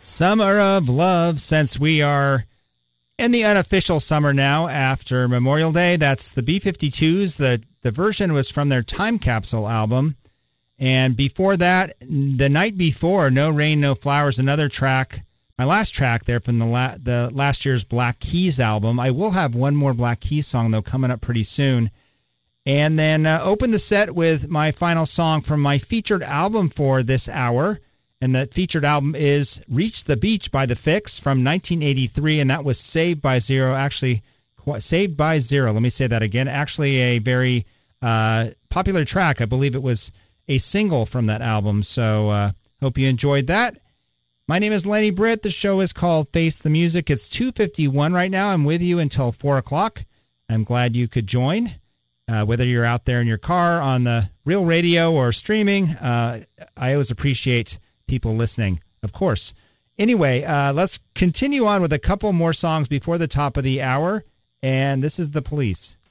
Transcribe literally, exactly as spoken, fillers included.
Summer of Love, since we are in the unofficial summer now after Memorial Day. That's the B fifty-twos. The, the version was from their Time Capsule album. And before that, The Night Before, No Rain, No Flowers, another track, my last track there from the la- the last year's Black Keys album. I will have one more Black Keys song, though, coming up pretty soon. And then uh, open the set with my final song from my featured album for this hour. And that featured album is Reach the Beach by The Fix from nineteen eighty-three, and that was Saved by Zero. Actually, Saved by Zero, let me say that again. Actually, a very uh, popular track. I believe it was a single from that album, so uh, hope you enjoyed that. My name is Lenny Britt. The show is called Face the Music. It's two fifty-one right now. I'm with you until four o'clock. I'm glad you could join. Uh, whether you're out there in your car, on the real radio, or streaming, uh, I always appreciate people listening, of course. Anyway, uh, let's continue on with a couple more songs before the top of the hour, and this is The Police.